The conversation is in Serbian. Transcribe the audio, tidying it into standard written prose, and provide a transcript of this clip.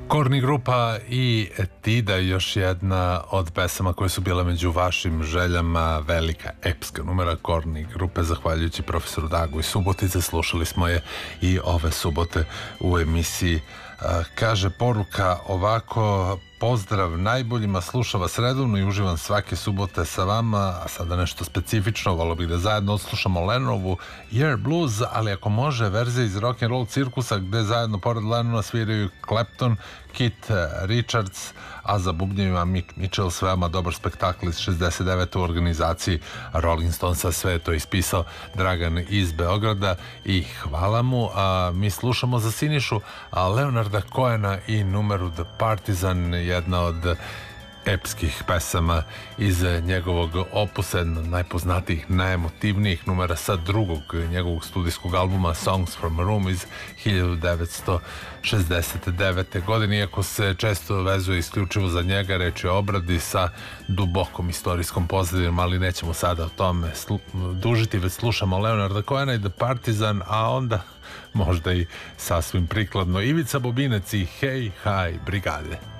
Korni grupa i Etida, još jedna od pesama koje su bile među vašim željama, velika epska numera Korni grupe, zahvaljujući profesoru Dagu iz Subotice. Slušali smo je i ove subote u emisiji. Kaže poruka ovako: pozdrav najboljima, slušam vas redovno i uživam svake subote sa vama. A sada nešto specifično, volio bih da zajedno odslušamo Lennonovu Year Blues, ali ako može verzija iz Rock'n'Roll cirkusa gde zajedno pored Lennona sviraju Clapton, Keith Richards, a za bubnjevima Mick Mitchell. Veoma dobar spektakl iz 69. u organizaciji Rolling Stonesa. Sve je to ispisao Dragan iz Beograda i hvala mu. Mi slušamo za Sinišu Leonarda Cohena i numeru The Partisan, jedna od epskih pesama iz njegovog opusa, jedna od najpoznatijih, najemotivnijih numera sa drugog njegovog studijskog albuma Songs from a Room iz 1969. godine. Iako se često vezuje isključivo za njega, reč je o obradi sa dubokom istorijskom pozadinom, ali nećemo sada o tome dužiti, već slušamo Leonarda Cohena i The Partisan, a onda možda i sasvim prikladno Ivica Bobinac i Hej, haj, brigade.